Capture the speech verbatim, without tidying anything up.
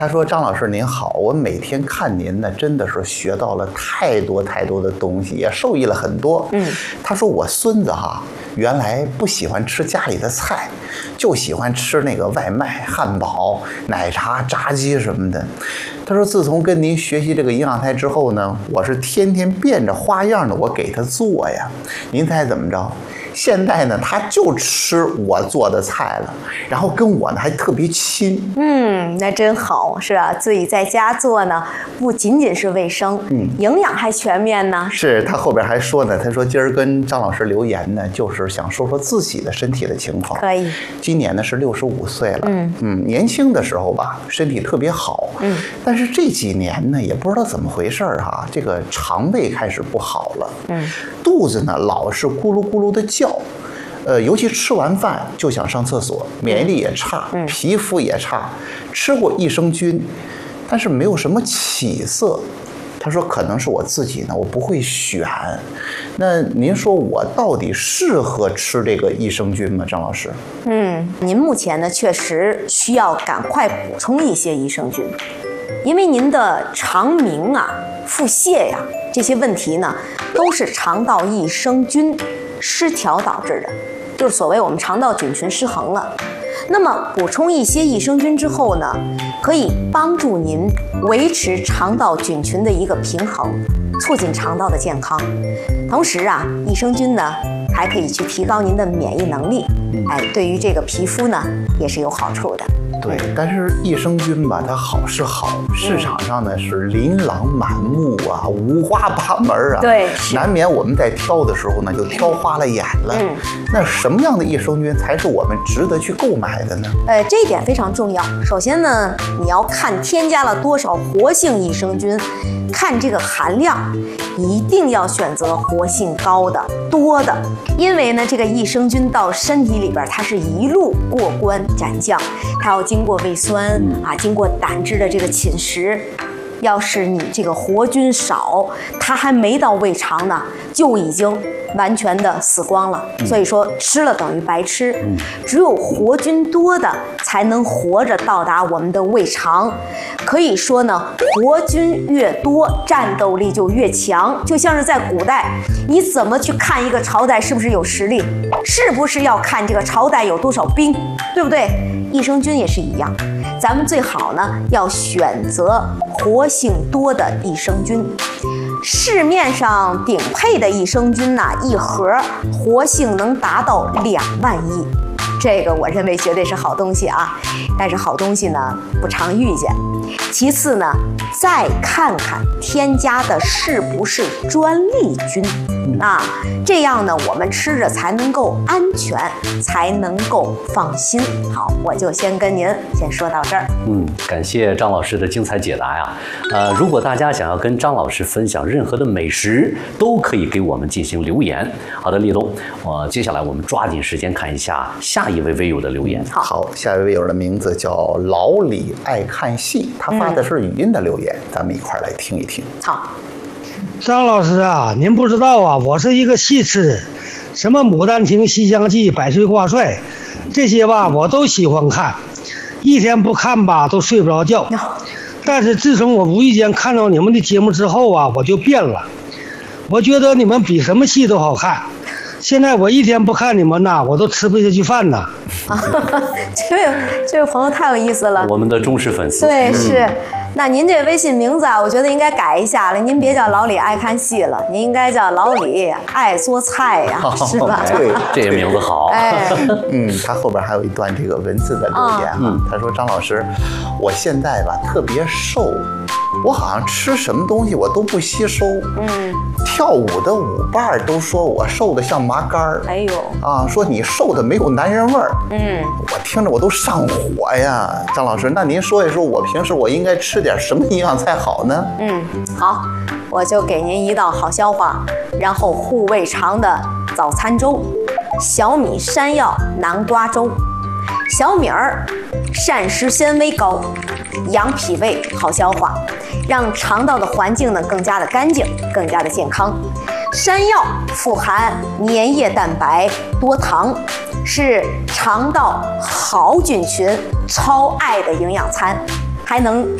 他说：“张老师您好，我每天看您呢，真的是学到了太多太多的东西，也受益了很多。”嗯，他说我孙子哈，原来不喜欢吃家里的菜，就喜欢吃那个外卖、汉堡、奶茶、炸鸡什么的。他说自从跟您学习这个营养菜之后呢，我是天天变着花样的我给他做呀。您猜怎么着？现在呢，他就吃我做的菜了，然后跟我呢还特别亲。 嗯，那真好，是吧？自己在家做呢，不仅仅是卫生，嗯，营养还全面呢。 是他后边还说呢，他说今儿跟张老师留言呢，就是想说说自己的身体的情况。 可以。 今年呢是六十五岁了，嗯嗯，年轻的时候吧，身体特别好，嗯，但是这几年呢，也不知道怎么回事哈、啊，这个肠胃开始不好了，嗯，肚子呢老是咕噜咕噜的叫。呃，尤其吃完饭就想上厕所，免疫力也差，嗯、皮肤也差。吃过益生菌，但是没有什么起色。他说可能是我自己呢，我不会选。那您说我到底适合吃这个益生菌吗，张老师？ 嗯，您目前呢确实需要赶快补充一些益生菌，因为您的肠鸣啊、腹泻呀、啊、这些问题呢，都是肠道益生菌失调导致的，就是所谓我们肠道菌群失衡了。那么补充一些益生菌之后呢，可以帮助您维持肠道菌群的一个平衡，促进肠道的健康。同时啊，益生菌呢还可以去提高您的免疫能力，哎，对于这个皮肤呢也是有好处的。 对，但是益生菌吧，它好是好，市场上呢是琳琅满目啊，五花八门啊。 对， 难免我们在挑的时候呢，就挑花了眼了。嗯，那什么样的益生菌才是我们值得去购买的呢？ 呃，这一点非常重要。首先呢，你要看添加了多少活性益生菌，看这个含量，一定要选择活性高的、多的，因为呢，这个益生菌到身体里边，它是一路过关斩将，它要经过胃酸啊，经过胆汁的这个侵蚀。要是你这个活菌少，它还没到胃肠呢，就已经完全的死光了。所以说吃了等于白吃，只有活菌多的才能活着到达我们的胃肠。可以说呢，活菌越多，战斗力就越强。就像是在古代，你怎么去看一个朝代是不是有实力？是不是要看这个朝代有多少兵，对不对？益生菌也是一样，咱们最好呢要选择活性多的益生菌。市面上顶配的益生菌呢、啊，一盒活性能达到两万亿，这个我认为绝对是好东西啊。但是好东西呢不常遇见。其次呢，再看看添加的是不是专利菌啊，这样呢我们吃着才能够安全，才能够放心。好，我就先跟您先说到这儿。 嗯，感谢张老师的精彩解答呀。呃，如果大家想要跟张老师分享任何的美食，都可以给我们进行留言。好的，立冬，呃，接下来我们抓紧时间看一下下一位微友的留言。 好，好，下一位微友的名字叫老李爱看戏，他发的是语音的留言，嗯、咱们一块儿来听一听。 好， 张老师啊，您不知道啊，我是一个戏痴，什么《牡丹亭》《西厢记》《百岁挂帅》这些吧，我都喜欢看，一天不看吧都睡不着觉。但是自从我无意间看到你们的节目之后啊，我就变了，我觉得你们比什么戏都好看。现在我一天不看你们呐，我都吃不下去饭呐。 啊，这位这位朋友太有意思了， 我们的忠实粉丝。 对， 嗯、 是。那您这微信名字啊，我觉得应该改一下了。您别叫老李爱看戏了，您应该叫老李爱做菜呀、啊，是吧？ 对， 这个名字好。 哎， 嗯，他后边还有一段这个文字的留言啊，他说：“张老师，我现在吧特别瘦，我好像吃什么东西我都不吸收。嗯，跳舞的舞伴都说我瘦的像麻杆儿。 哎呦， 啊，说你瘦的没有男人味儿。 嗯， 我听着我都上火呀，张老师，那您说一说，我平时我应该吃点什么营养才好呢？ 嗯，好，我就给您一道好消化，然后护胃肠的早餐粥：小米山药南瓜粥。小米儿膳食纤维高，养脾胃，好消化，让肠道的环境呢更加的干净，更加的健康。山药富含粘液蛋白、多糖，是肠道好菌群超爱的营养餐。 还能